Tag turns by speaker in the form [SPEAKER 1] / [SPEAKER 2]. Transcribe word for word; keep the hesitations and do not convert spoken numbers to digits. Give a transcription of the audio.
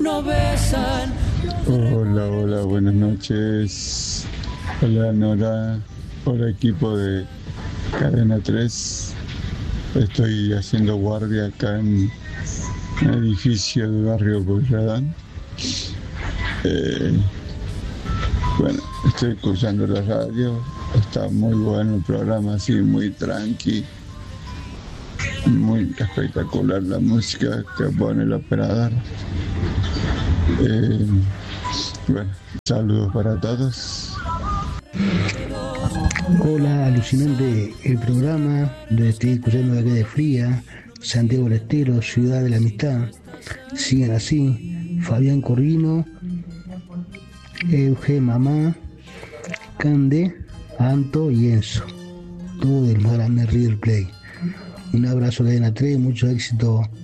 [SPEAKER 1] no besan.
[SPEAKER 2] Hola, hola, buenas noches. Hola Nora, hola equipo de Cadena tres. Estoy haciendo guardia acá en un edificio del barrio Boyadán. Eh, bueno, estoy escuchando la radio. Está muy bueno el programa, así muy tranqui. Muy espectacular la música que pone el operador. Eh, bueno, saludos para todos.
[SPEAKER 3] Hola, alucinante el programa. Lo estoy escuchando de acá de Fría, Santiago del Estero, Ciudad de la Amistad. Sigan así. Fabián Corvino, Euge Mamá, Cande, Anto y Enzo. Todo del más grande River Play. Un abrazo, Cadena tres, mucho éxito